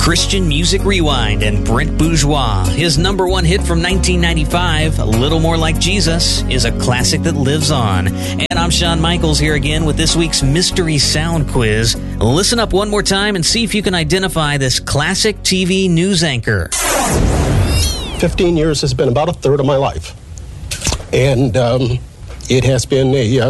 Christian Music Rewind and Brent Bourgeois. His number one hit from 1995, A Little More Like Jesus, is a classic that lives on. And I'm Shawn Michaels here again with this week's Mystery Sound Quiz. Listen up one more time and see if you can identify this classic TV news anchor. 15 years has been about a third of my life. And it has been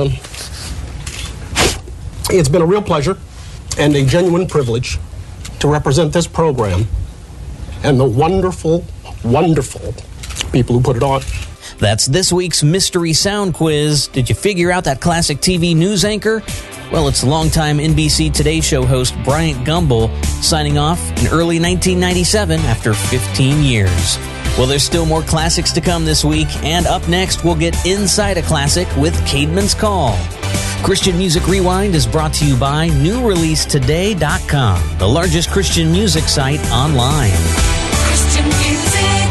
it's been a real pleasure and a genuine privilege to represent this program and the wonderful, wonderful people who put it on. That's this week's Mystery Sound Quiz. Did you figure out that classic TV news anchor? Well, it's longtime NBC Today Show host Bryant Gumbel signing off in early 1997 after 15 years. Well, there's still more classics to come this week, and up next, we'll get inside a classic with Caedmon's Call. Christian Music Rewind is brought to you by NewReleaseToday.com, the largest Christian music site online. Christian Music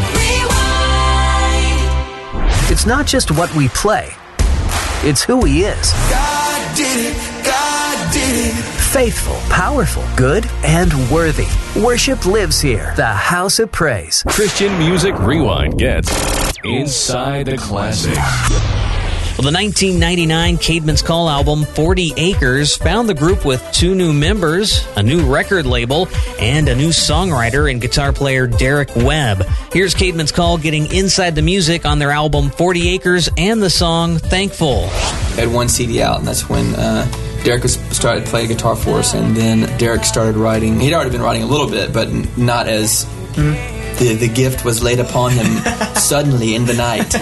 Rewind. It's not just what we play, it's who He is. God did it. God did it. Faithful, powerful, good, and worthy. Worship lives here. The House of Praise. Christian Music Rewind gets Inside the Classics. Well, the 1999 Caedmon's Call album, 40 Acres, found the group with 2 new members, a new record label, and a new songwriter and guitar player Derek Webb. Here's Caedmon's Call getting inside the music on their album 40 Acres and the song Thankful. I had one CD out, and that's when Derek started playing guitar for us, and then Derek started writing. He'd already been writing a little bit, but not as... The gift was laid upon him suddenly in the night,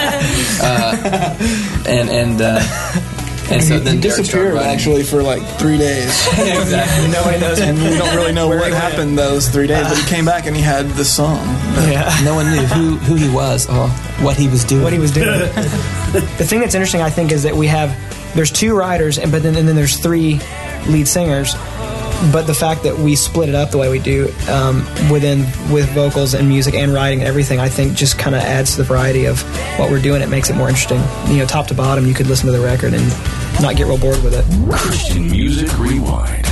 and so then he disappeared actually for like 3 days. Exactly. Nobody knows, and we don't really know what happened those 3 days. But he came back and he had the song. No one knew who he was or what he was doing. The thing that's interesting, I think, is that there's 2 writers, but then there's 3 lead singers. But the fact that we split it up the way we do with vocals and music and writing and everything, I think just kind of adds to the variety of what we're doing. It makes it more interesting. Top to bottom, you could listen to the record and not get real bored with it. Christian Music Rewind.